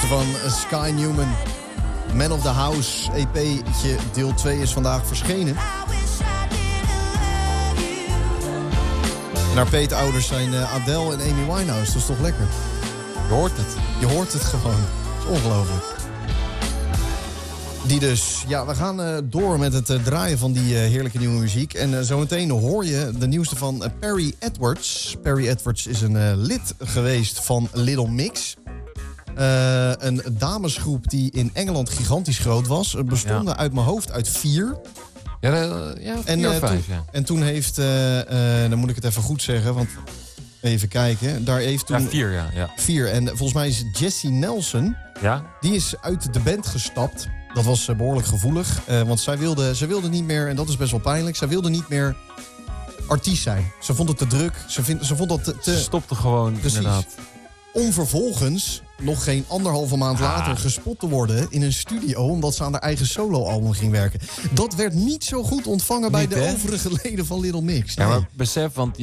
Nieuwste van Sky Newman. Man of the House, EP'tje deel 2 is vandaag verschenen. En haar peetouders zijn Adele en Amy Winehouse. Dat is toch lekker? Je hoort het. Je hoort het gewoon. Dat is ongelooflijk. Die dus. Ja, we gaan door met het draaien van die heerlijke nieuwe muziek. En zometeen hoor je de nieuwste van Perry Edwards. Perry Edwards is een lid geweest van Little Mix. Een damesgroep die in Engeland gigantisch groot was. Het bestonden uit mijn hoofd uit 4. Ja, 4 of 5, ja. En toen heeft, dan moet ik het even goed zeggen, want even kijken. Daar heeft toen 4, ja. 4. En volgens mij is Jessie Nelson, die is uit de band gestapt. Dat was behoorlijk gevoelig, want zij wilde niet meer, en dat is best wel pijnlijk, zij wilde niet meer artiest zijn. Ze vond het te druk, ze vond dat te... Ze stopte gewoon, precies. Inderdaad. Om vervolgens, nog geen 1,5 maand later, gespot te worden in een studio, omdat ze aan haar eigen soloalbum ging werken. Dat werd niet zo goed ontvangen bij de overige leden van Little Mix. Nee. Ja, maar besef, want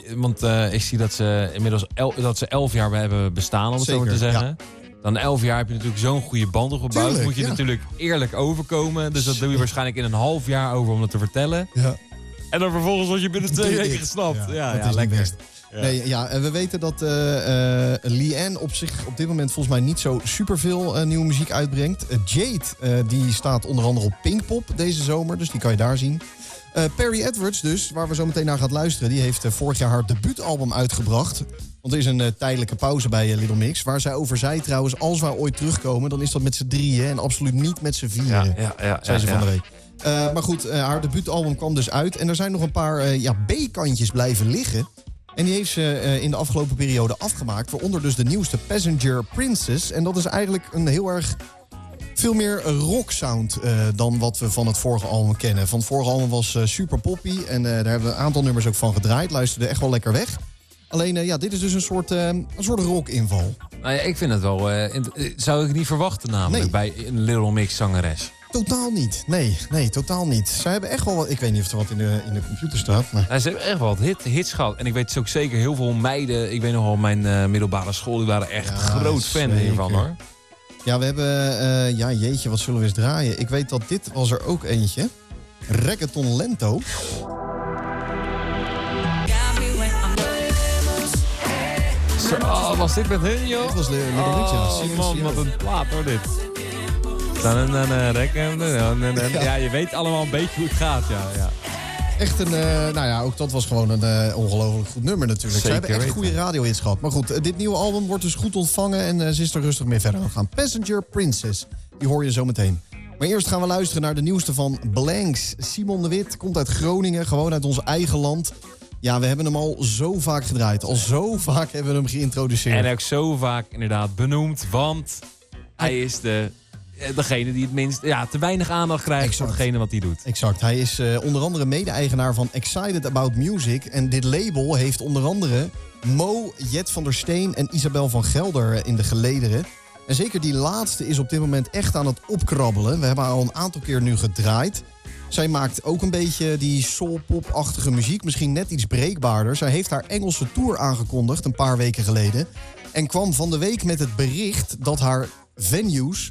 ik zie dat ze inmiddels 11 jaar hebben bestaan, om het zo maar te zeggen. Ja. Dan 11 jaar heb je natuurlijk zo'n goede band opgebouwd. Tuurlijk, moet je natuurlijk eerlijk overkomen. Dus dat doe je waarschijnlijk in een half jaar over om dat te vertellen. Ja. En dan vervolgens word je binnen 2 weken gesnapt. Ja, lekker. Best. Ja. Nee, ja, en we weten dat Leanne op dit moment volgens mij niet zo superveel nieuwe muziek uitbrengt. Jade, die staat onder andere op Pinkpop deze zomer, dus die kan je daar zien. Perry Edwards dus, waar we zo meteen naar gaan luisteren, die heeft vorig jaar haar debuutalbum uitgebracht. Want er is een tijdelijke pauze bij Little Mix, waar zij over zei trouwens, als wij ooit terugkomen, dan is dat met z'n 3 en absoluut niet met z'n 4, zei ze van de week. Maar goed, haar debuutalbum kwam dus uit en er zijn nog een paar B-kantjes blijven liggen. En die heeft ze in de afgelopen periode afgemaakt. Waaronder dus de nieuwste Passenger Princess. En dat is eigenlijk een heel erg veel meer rocksound dan wat we van het vorige album kennen. Van het vorige album was super poppy. En daar hebben we een aantal nummers ook van gedraaid. Luisterde echt wel lekker weg. Alleen, dit is dus een soort rock-inval. Nou ja, ik vind het wel... zou ik niet verwachten namelijk bij een Little Mix zangeres. Totaal niet. Nee, totaal niet. Zij hebben echt wel wat... Ik weet niet of er wat in de computer staat. Maar... Ja, ze hebben echt wel wat hits gehad. En ik weet ook zeker heel veel meiden... Ik weet nog wel, mijn middelbare school... die waren echt groot fan hiervan, hoor. Ja, we hebben... jeetje, wat zullen we eens draaien? Ik weet dat dit was er ook eentje. Reggaeton Lento. Zo, was dit met hun, joh? Dit was Little Mix, ja. Man, wat een plaat, hoor, dit. Ja, je weet allemaal een beetje hoe het gaat, ja. Echt ook dat was gewoon een ongelooflijk goed nummer natuurlijk. Ze hebben echt goede radiohits gehad. Maar goed, dit nieuwe album wordt dus goed ontvangen en ze is er rustig mee verder aan gaan. Passenger Princess, die hoor je zo meteen. Maar eerst gaan we luisteren naar de nieuwste van Blanks. Simon de Wit komt uit Groningen, gewoon uit ons eigen land. Ja, we hebben hem al zo vaak gedraaid. Al zo vaak hebben we hem geïntroduceerd. En ook zo vaak inderdaad benoemd, want hij is degene die het minst, te weinig aandacht krijgt voor hetgene wat hij doet. Exact. Hij is onder andere mede-eigenaar van Excited About Music. En dit label heeft onder andere Mo, Jet van der Steen en Isabel van Gelder in de gelederen. En zeker die laatste is op dit moment echt aan het opkrabbelen. We hebben haar al een aantal keer nu gedraaid. Zij maakt ook een beetje die soul-pop-achtige muziek. Misschien net iets breekbaarder. Zij heeft haar Engelse tour aangekondigd een paar weken geleden. En kwam van de week met het bericht dat haar venues,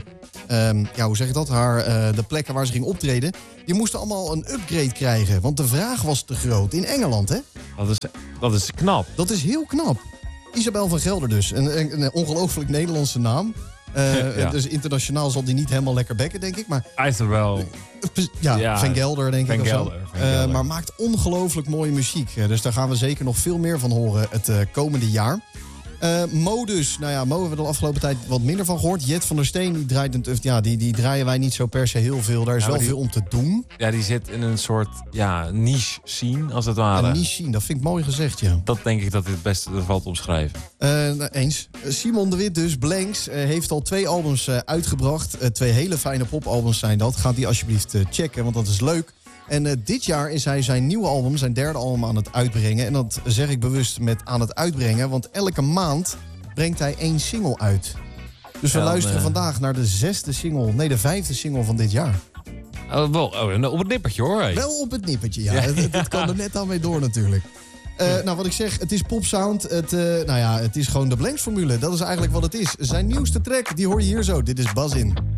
de plekken waar ze ging optreden, die moesten allemaal een upgrade krijgen. Want de vraag was te groot. In Engeland, hè? Dat is knap. Dat is heel knap. Isabel van Gelder dus. Een ongelooflijk Nederlandse naam. Dus internationaal zal die niet helemaal lekker bekken, denk ik. Maar hij is er wel. Van Gelder, denk ik. Van Gelder. Maar maakt ongelooflijk mooie muziek. Dus daar gaan we zeker nog veel meer van horen het komende jaar. Mo dus. Mo hebben we de afgelopen tijd wat minder van gehoord. Jet van der Steen, die draaien wij niet zo per se heel veel. Daar is wel veel om te doen. Ja, die zit in een soort niche scene, als het ware. Een niche scene, dat vind ik mooi gezegd, ja. Dat denk ik dat het beste valt te omschrijven. Eens. Simon de Wit dus, Blanks, heeft al 2 albums uitgebracht. 2 hele fijne popalbums zijn dat. Ga die alsjeblieft checken, want dat is leuk. En dit jaar is hij zijn nieuwe album, zijn 3e album aan het uitbrengen. En dat zeg ik bewust met aan het uitbrengen, want elke maand brengt hij 1 single uit. Dus we luisteren vandaag naar de 5e single van dit jaar. Op het nippertje, hoor. Wel op het nippertje, ja. Het kan er net aan mee door natuurlijk. Nou, wat ik zeg, het is popsound. Het is gewoon de Blanks-formule. Dat is eigenlijk wat het is. Zijn nieuwste track, die hoor je hier zo. Dit is Buzzin'.